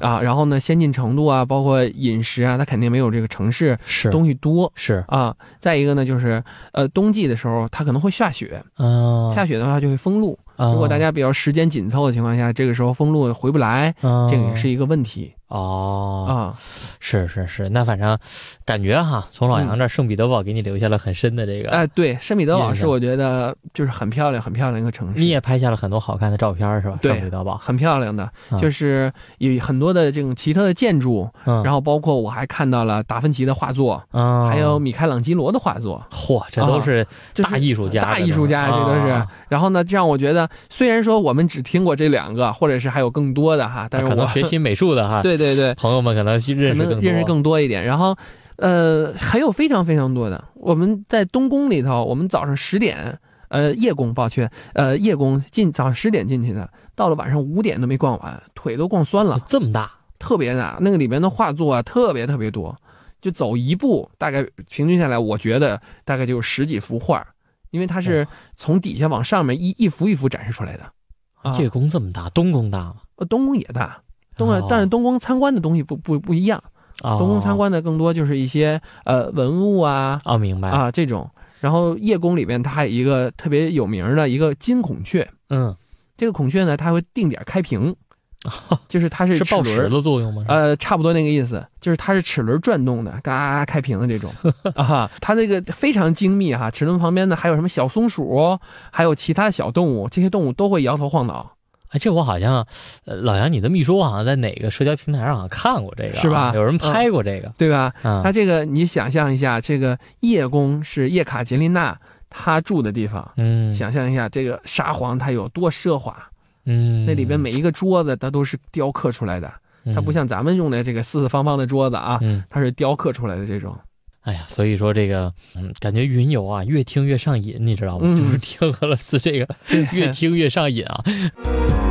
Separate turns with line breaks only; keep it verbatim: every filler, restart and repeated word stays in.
啊，然后呢，先进程度啊，包括饮食啊，它肯定没有这个城市
是
东西多
是
啊。再一个呢，就是呃，冬季的时候它可能会下雪，
嗯、
下雪的话就会封路。如果大家比较时间紧凑的情况下，这个时候封路回不来，
嗯、
这个也是一个问题。
哦
啊，
是是是，那反正感觉哈，从老杨这儿圣彼得堡给你留下了很深的这个，
哎、嗯呃，对，圣彼得堡是我觉得就是很漂亮、很漂亮一个城市。
你也拍下了很多好看的照片是吧？
对，
圣彼得堡
很漂亮的，
嗯、
就是有很多的这种奇特的建筑，
嗯、
然后包括我还看到了达芬奇的画作，
嗯、
还有米开朗基罗的画作。
嚯，这都是大艺术家、
啊，大艺术家，这都是。啊、然后呢，这样我觉得，虽然说我们只听过这两个，或者是还有更多的哈，但是我
可能学习美术的哈，
对对对，
朋友们可能认识更多
认识更多一点。然后，呃，还有非常非常多的。我们在东宫里头，我们早上十点，呃，夜宫，抱歉，呃，夜宫进早上十点进去的，到了晚上五点都没逛完，腿都逛酸了。
这么大，
特别大，那个里面的画作啊，特别特别多，就走一步，大概平均下来，我觉得大概就有十几幅画，因为它是从底下往上面一一幅一幅展示出来的。
啊、夜宫这么大，东宫大吗？
呃，东宫也大，东宫、哦、但是东宫参观的东西不不不一样。
哦、
东宫参观的更多就是一些呃文物啊，
哦，明白
啊这种。然后夜宫里面它还有一个特别有名的一个金孔雀，
嗯，
这个孔雀呢，它会定点开屏，
哦、
就是它是
是报时的作用吗？
呃，差不多那个意思，就是它是齿轮转动的，嘎开屏的这种啊，它那个非常精密哈。齿轮旁边呢还有什么小松鼠，还有其他小动物，这些动物都会摇头晃脑。
哎，这我好像，呃，老杨，你这么一说，我好像在哪个社交平台上好像看过这个，
是吧？
有人拍过这个，
嗯、对吧？
嗯，
他这个你想象一下，这个夜宫是叶卡捷琳娜她住的地方，
嗯，
想象一下这个沙皇它有多奢华，
嗯，
那里边每一个桌子它都是雕刻出来的，
嗯、
它不像咱们用的这个四四方方的桌子啊，
嗯，
它是雕刻出来的这种。
哎呀，所以说这个，嗯，感觉云游啊，越听越上瘾，你知道吗？嗯、就是听俄罗斯这个，越听越上瘾啊。